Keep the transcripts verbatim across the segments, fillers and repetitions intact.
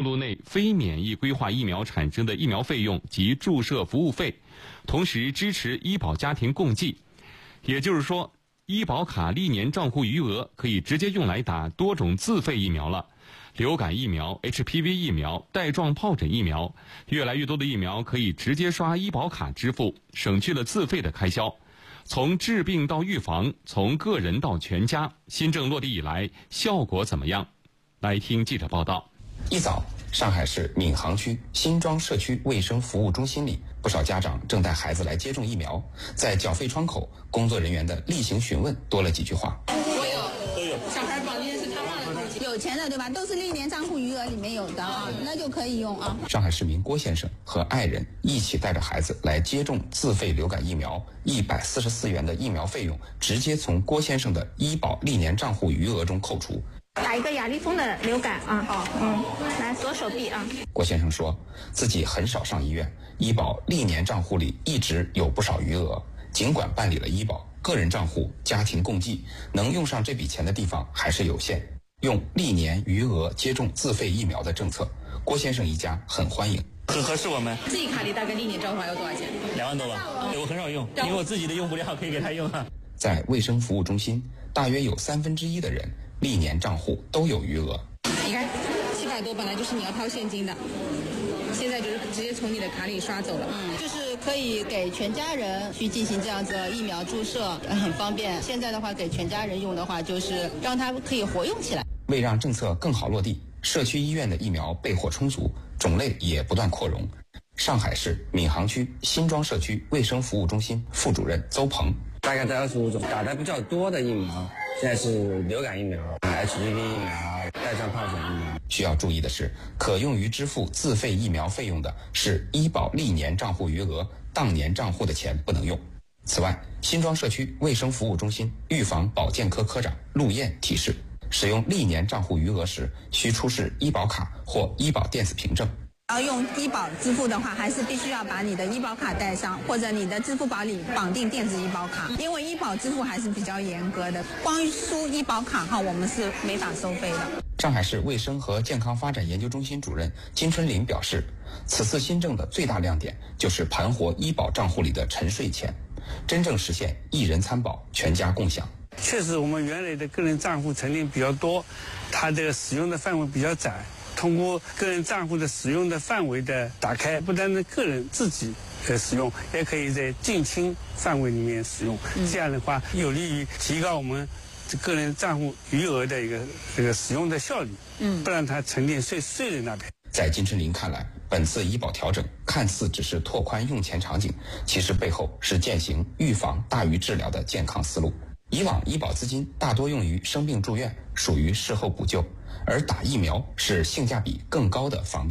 路内非免疫规划疫苗产生的疫苗费用及注射服务费，同时支持医保家庭共济。也就是说，医保卡历年账户余额可以直接用来打多种自费疫苗了。流感疫苗、H P V 疫苗、带状疱疹疫苗，越来越多的疫苗可以直接刷医保卡支付，省去了自费的开销。从治病到预防，从个人到全家，新政落地以来，效果怎么样？来听记者报道。 一早，上海市闵行区新庄社区卫生服务中心里，不少家长正带孩子来接种疫苗。在缴费窗口，工作人员的例行询问多了几句话。 我有，都有。小孩绑定是他忘了自己，有钱的对吧？都是历年账户余额里面有的啊，那就可以用啊。 上海市民郭先生和爱人一起带着孩子来接种自费流感疫苗，一百四十四元的疫苗费用直接从郭先生的医保历年账户余额中扣除。 打一个雅丽峰的流感啊，好，嗯，来左手臂啊。 郭先生说，自己很少上医院，医保历年账户里一直有不少余额，尽管办理了医保，个人账户家庭共济，能用上这笔钱的地方还是有限。用历年余额接种自费疫苗的政策，郭先生一家很欢迎， 很合适我们。 自己卡里大概历年账户还要多少钱？ 两万多吧，我很少用，因为我自己的用不了，可以给他用啊。 在卫生服务中心，大约有三分之一的人历年账户都有余额。 你看，七百多本来就是你要掏现金的，现在就是直接从你的卡里刷走了。 嗯，就是可以给全家人去进行这样子疫苗注射，很方便。现在的话，给全家人用的话，就是让他可以活用起来。 为让政策更好落地，社区医院的疫苗备货充足，种类也不断扩容。上海市闵行区新庄社区卫生服务中心副主任邹鹏， 大概在二十五种，打的比较多的疫苗，现在是流感疫苗、H P V 疫苗、带状疱疹疫苗。 需要注意的是，可用于支付自费疫苗费用的是医保历年账户余额，当年账户的钱不能用。此外，新庄社区卫生服务中心预防保健科科长陆燕提示，使用历年账户余额时，需出示医保卡或医保电子凭证。 要用医保支付的话，还是必须要把你的医保卡带上，或者你的支付宝里绑定电子医保卡，因为医保支付还是比较严格的，光输医保卡号我们是没法收费的。 上海市卫生和健康发展研究中心主任金春林表示，此次新政的最大亮点就是盘活医保账户里的沉睡钱，真正实现一人参保、全家共享。 确实，我们原来的个人账户成立比较多，它这个使用的范围比较窄。通过个人账户的使用的范围的打开，不单是个人自己呃使用，也可以在近亲范围里面使用。嗯、这样的话，有利于提高我们个人账户余额的一个这个使用的效率。嗯，不让它沉淀睡睡在那边。 在金春林看来，本次医保调整看似只是拓宽用钱场景，其实背后是践行预防大于治疗的健康思路。以往医保资金大多用于生病住院，属于事后补救，而打疫苗是性价比更高的防病。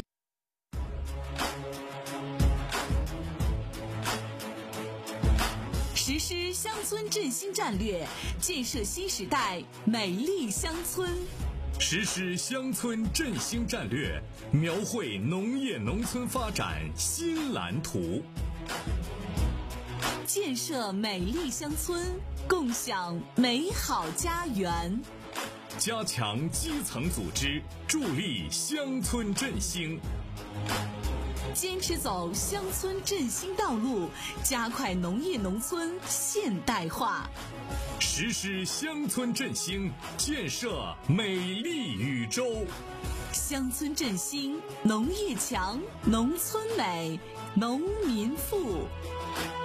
实施乡村振兴战略，建设新时代美丽乡村。 实施乡村振兴战略，描绘农业农村发展新蓝图。 建设美丽乡村，共享美好家园。 加强基层组织，助力乡村振兴。 坚持走乡村振兴道路，加快农业农村现代化。 实施乡村振兴，建设美丽宇宙。 乡村振兴，农业强，农村美，农民富。